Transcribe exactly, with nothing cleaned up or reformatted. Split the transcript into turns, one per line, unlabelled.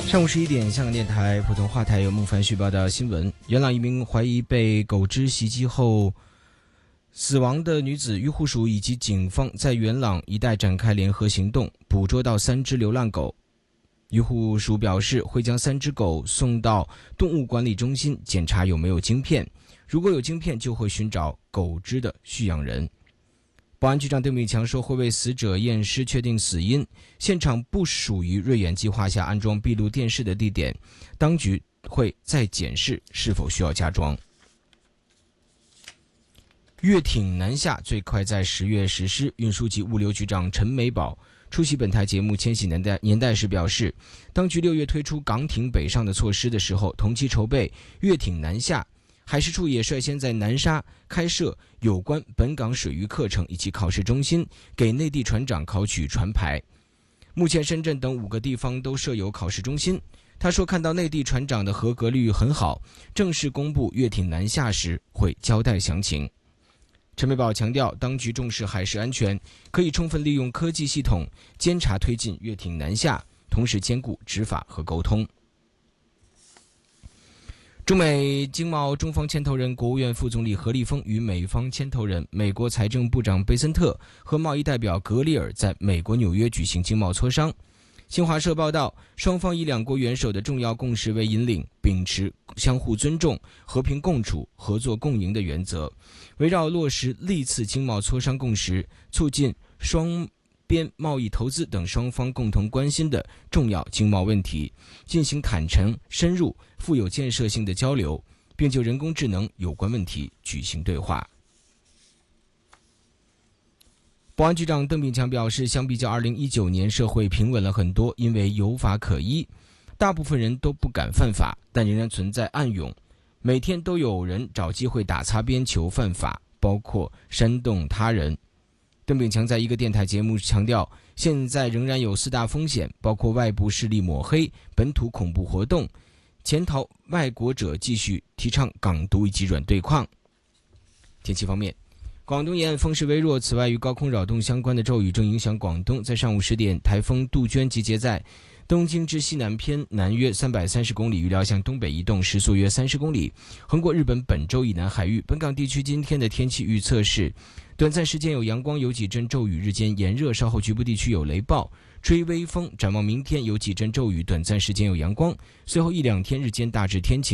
上午十一点，香港电台普通话台由孟凡旭报道新闻。元朗一名怀疑被狗只袭击后死亡的女子，渔护署以及警方在元朗一带展开联合行动，捕捉到三只流浪狗。渔护署表示，会将三只狗送到动物管理中心检查有没有晶片，如果有晶片，就会寻找狗只的蓄养人。保安局长邓炳强说，会为死者验尸确定死因，现场不属于瑞远计划下安装闭路电视的地点，当局会再检视是否需要加装。粤艇南下最快在十月实施，运输及物流局长陈美宝出席本台节目《千禧年代》年代时表示，当局六月推出港艇北上的措施的时候，同期筹备粤艇南下，海事处也率先在南沙开设有关本港水域课程以及考试中心，给内地船长考取船牌。目前深圳等五个地方都设有考试中心。他说，看到内地船长的合格率很好，正式公布粤艇南下时会交代详情。陈美宝强调，当局重视海事安全，可以充分利用科技系统监察推进粤艇南下，同时兼顾执法和沟通。中美经贸中方牵头人国务院副总理何立峰与美方牵头人美国财政部长贝森特和贸易代表格里尔在美国纽约举行经贸磋商。新华社报道，双方以两国元首的重要共识为引领，秉持相互尊重、和平共处、合作共赢的原则，围绕落实历次经贸磋商共识，促进双边贸易、投资等双方共同关心的重要经贸问题，进行坦诚、深入、富有建设性的交流，并就人工智能有关问题举行对话。保安局长邓炳强表示，相比较二零一九年，社会平稳了很多，因为有法可依，大部分人都不敢犯法，但仍然存在暗涌，每天都有人找机会打擦边球犯法，包括煽动他人。邓炳强在一个电台节目强调，现在仍然有四大风险，包括外部势力抹黑、本土恐怖活动、潜逃外国者继续提倡港独以及软对抗。天气方面，广东沿岸风势微弱，此外与高空扰动相关的骤雨正影响广东。在上午十点，台风杜鹃集结在东京之西南偏南约三百三十公里，预料向东北移动，时速约三十公里，横过日本本州以南海域。本港地区今天的天气预测是，短暂时间有阳光，有几阵骤雨，日间炎热，稍后局部地区有雷暴，吹微风。展望明天有几阵骤雨，短暂时间有阳光，随后一两天日间大致天晴。